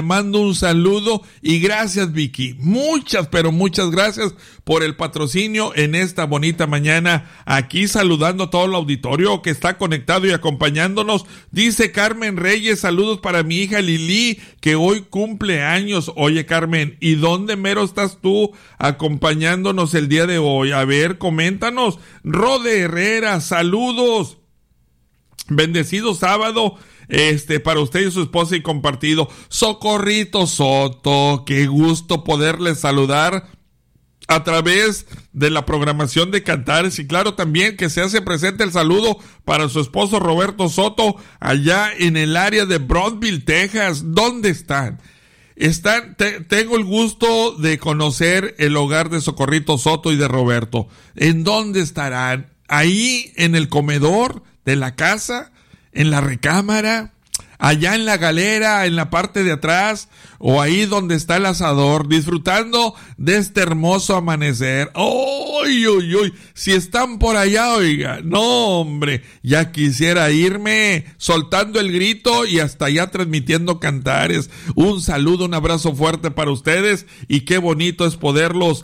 mando un saludo y gracias, Vicky. Muchas, pero muchas gracias por el patrocinio en esta bonita mañana. Aquí saludando a todo el auditorio que está conectado y acompañándonos. Dice Carmen Reyes, saludos para mi hija Lili, que hoy cumple años. Oye, Carmen, ¿y dónde mero estás tú acompañándonos el día de hoy? A ver, coméntanos. Rode Herrera, saludos. Bendecido sábado. Para usted y su esposa y compartido. Socorrito Soto, qué gusto poderles saludar a través de la programación de Cantares, y claro también que se hace presente el saludo para su esposo Roberto Soto allá en el área de Brownsville, Texas. ¿Dónde están? Tengo el gusto de conocer el hogar de Socorrito Soto y de Roberto. ¿En dónde estarán? ¿Ahí en el comedor de la casa? ¿En la recámara? ¿Allá en la galera, en la parte de atrás? ¿O ahí donde está el asador, disfrutando de este hermoso amanecer? ¡Uy, uy, uy! Si están por allá, oiga, no, hombre, ya quisiera irme soltando el grito y hasta allá transmitiendo Cantares. Un saludo, un abrazo fuerte para ustedes, y qué bonito es poderlos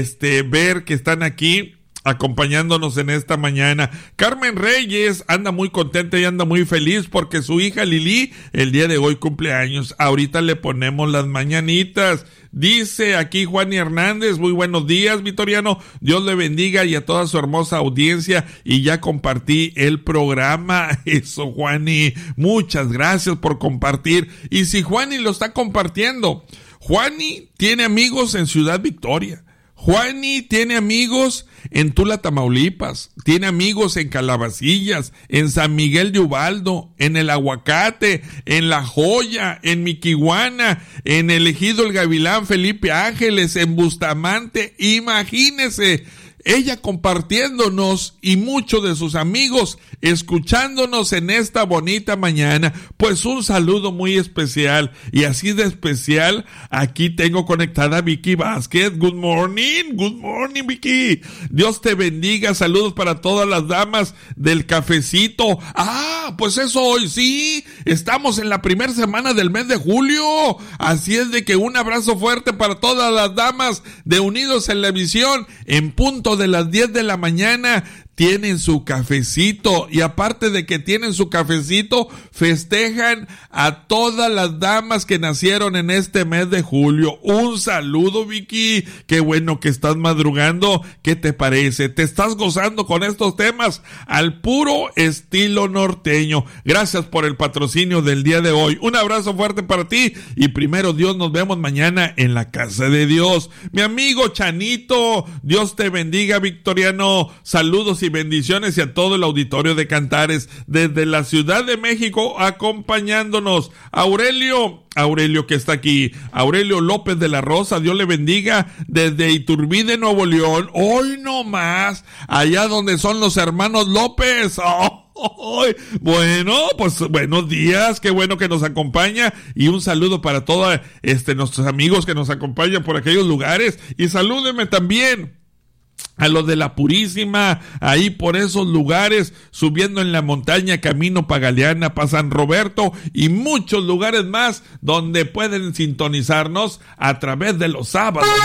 ver que están aquí acompañándonos en esta mañana. Carmen Reyes anda muy contenta y anda muy feliz porque su hija Lili el día de hoy cumple años. Ahorita le ponemos las mañanitas. Dice aquí Juani Hernández, muy buenos días, Vitoriano, Dios le bendiga y a toda su hermosa audiencia, y ya compartí el programa. Eso, Juani, muchas gracias por compartir. Y si Juani lo está compartiendo, Juani tiene amigos en Ciudad Victoria, Juani tiene amigos en Tula, Tamaulipas, tiene amigos en Calabacillas, en San Miguel de Ubaldo, en El Aguacate, en La Joya, en Miquihuana, en el Ejido El Gavilán, Felipe Ángeles, en Bustamante. Imagínese, ella compartiéndonos y muchos de sus amigos escuchándonos en esta bonita mañana. Pues un saludo muy especial, y así de especial aquí tengo conectada a Vicky Vázquez. Good morning Vicky, Dios te bendiga, saludos para todas las damas del cafecito. Pues eso, hoy sí, estamos en la primera semana del mes de julio, así es de que un abrazo fuerte para todas las damas de Unidos en la Visión. En punto de las 10 de la mañana tienen su cafecito, y aparte de que tienen su cafecito, festejan a todas las damas que nacieron en este mes de julio. Un saludo, Vicky, qué bueno que estás madrugando. ¿Qué te parece? ¿Te estás gozando con estos temas al puro estilo norteño? Gracias por el patrocinio del día de hoy. Un abrazo fuerte para ti, y primero Dios, nos vemos mañana en la casa de Dios. Mi amigo Chanito, Dios te bendiga, Victoriano, saludos y bendiciones, y a todo el auditorio de Cantares desde la Ciudad de México acompañándonos. Aurelio que está aquí, Aurelio López de la Rosa, Dios le bendiga, desde Iturbide, Nuevo León. Hoy no más, allá donde son los hermanos López. Bueno, pues buenos días, qué bueno que nos acompaña, y un saludo para todos nuestros amigos que nos acompañan por aquellos lugares, y salúdeme también a los de la Purísima, ahí por esos lugares, subiendo en la montaña, camino pa' Galeana, pa' San Roberto, y muchos lugares más donde pueden sintonizarnos a través de los sábados.